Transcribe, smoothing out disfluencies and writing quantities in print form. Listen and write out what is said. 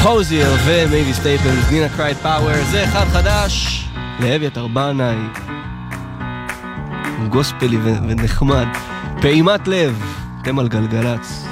הוזייר ומייבי סטייפלס, נינה קרייד פאוור. זה אחד חדש לאביתר בנאי, גוספלי ונחמד, פעימת לב. אתם על גלגלץ.